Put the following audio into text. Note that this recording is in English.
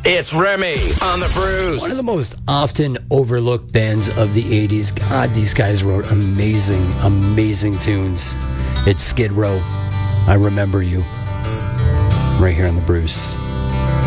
It's Remy on the Brews. One of the most often overlooked bands of the 80s. God, these guys wrote amazing, amazing tunes. It's Skid Row. I Remember You. Right here on the Brews.